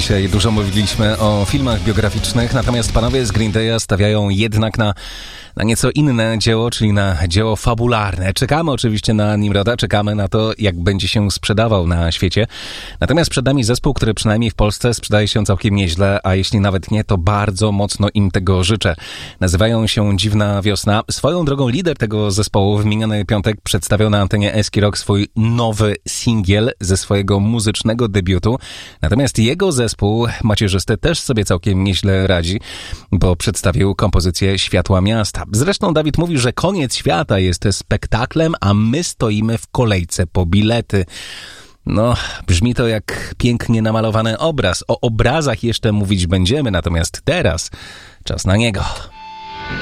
Dzisiaj dużo mówiliśmy o filmach biograficznych, natomiast panowie z Green Day'a stawiają jednak na nieco inne dzieło, czyli na dzieło fabularne. Czekamy oczywiście na Nimroda, czekamy na to, jak będzie się sprzedawał na świecie. Natomiast przed nami zespół, który przynajmniej w Polsce sprzedaje się całkiem nieźle, a jeśli nawet nie, to bardzo mocno im tego życzę. Nazywają się Dziwna Wiosna. Swoją drogą lider tego zespołu w miniony piątek przedstawiał na antenie Eski Rock swój nowy singiel ze swojego muzycznego debiutu. Natomiast jego zespół macierzysty też sobie całkiem nieźle radzi, bo przedstawił kompozycję Światła Miasta. Zresztą Dawid mówi, że koniec świata jest spektaklem, a my stoimy w kolejce po bilety. No, brzmi to jak pięknie namalowany obraz. O obrazach jeszcze mówić będziemy, natomiast teraz czas na niego.